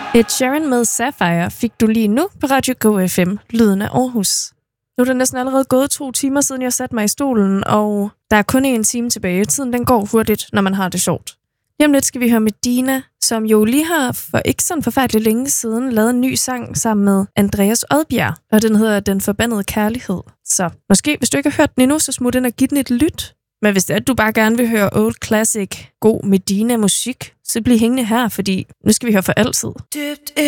Ed Sheeran med Sapphire fik du lige nu på Radio Go FM, lyden af Aarhus. Nu er det næsten allerede gået 2 timer siden jeg satte mig i stolen, og der er kun 1 time tilbage. Tiden den går hurtigt, når man har det sjovt. Lige om lidt skal vi høre Medina, som jo lige har for ikke sådan forfærdeligt længe siden lavet en ny sang sammen med Andreas Odbjerg, og den hedder Den Forbandede Kærlighed. Så måske, hvis du ikke har hørt den endnu, så smut den og giv den et lyt. Men hvis det er, at du bare gerne vil høre old classic, god Medina-musik, så bliv hængende her, fordi nu skal vi høre for altid. Dybt